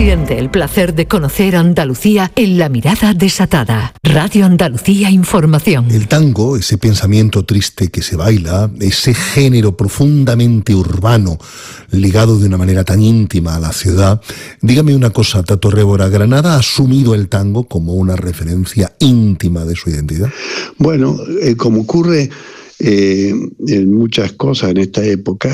Siente el placer de conocer Andalucía en La Mirada Desatada. Radio Andalucía Información. El tango, ese pensamiento triste que se baila, ese género profundamente urbano, ligado de una manera tan íntima a la ciudad. Dígame una cosa, Tato Révora, ¿Granada ha asumido el tango como una referencia íntima de su identidad? Bueno, como ocurre en muchas cosas en esta época,